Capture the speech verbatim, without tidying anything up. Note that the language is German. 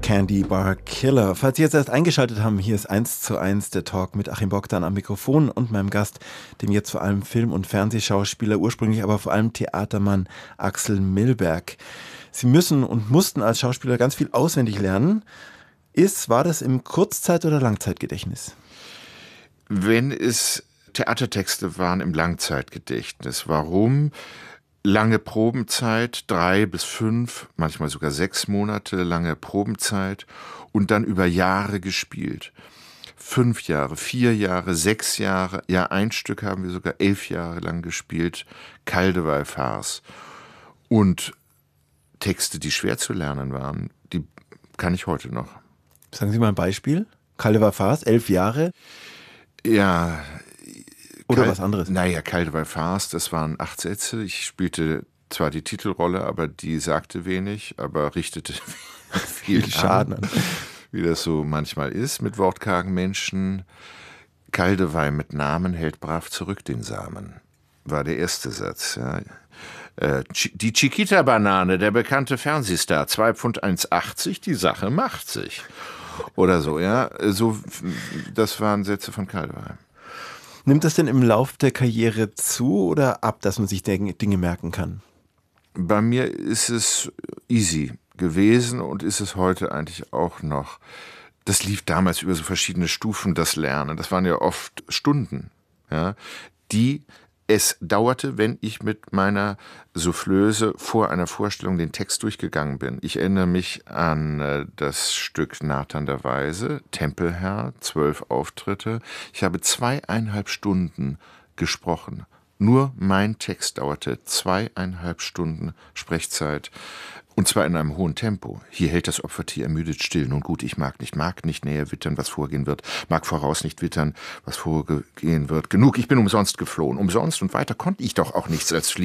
Candy Bar Killer. Falls Sie jetzt erst eingeschaltet haben, hier ist eins zu eins der Talk mit Achim Bogdan am Mikrofon und meinem Gast, dem jetzt vor allem Film- und Fernsehschauspieler, ursprünglich aber vor allem Theatermann Axel Milberg. Sie müssen und mussten als Schauspieler ganz viel auswendig lernen. Ist, war das im Kurzzeit- oder Langzeitgedächtnis? Wenn es Theatertexte waren im Langzeitgedächtnis. Warum? Lange Probenzeit, drei bis fünf, manchmal sogar sechs Monate lange Probenzeit und dann über Jahre gespielt. Fünf Jahre, vier Jahre, sechs Jahre, ja ein Stück haben wir sogar elf Jahre lang gespielt, Kaldewey-Farce. Und Texte, die schwer zu lernen waren, die kann ich heute noch. Sagen Sie mal ein Beispiel. Kaldewey-Farce, elf Jahre? Ja. Oder Kal- was anderes? Naja, Kaldewey-Farce, das waren acht Sätze. Ich spielte zwar die Titelrolle, aber die sagte wenig, aber richtete viel Schaden an, wie das so manchmal ist mit wortkargen Menschen. Kaldewey mit Namen hält brav zurück den Samen, war der erste Satz. Ja. Äh, die Chiquita-Banane, der bekannte Fernsehstar, zwei Pfund eins achtzig, die Sache macht sich. Oder so, ja. So, das waren Sätze von Kaldewey. Nimmt das denn im Lauf der Karriere zu oder ab, dass man sich Dinge merken kann? Bei mir ist es easy gewesen und ist es heute eigentlich auch noch. Das lief damals über so verschiedene Stufen, das Lernen. Das waren ja oft Stunden, ja, die es dauerte, wenn ich mit meiner Soufflöse vor einer Vorstellung den Text durchgegangen bin. Ich erinnere mich an äh, das Stück Nathan der Weise, Tempelherr, zwölf Auftritte. Ich habe zweieinhalb Stunden gesprochen. Nur mein Text dauerte zweieinhalb Stunden Sprechzeit. Und zwar in einem hohen Tempo. Hier hält das Opfertier ermüdet still. Nun gut, ich mag nicht, mag nicht näher wittern, was vorgehen wird. Mag voraus nicht wittern, was vorgehen wird. Genug, ich bin umsonst geflohen. Umsonst und weiter konnte ich doch auch nichts als fliehen.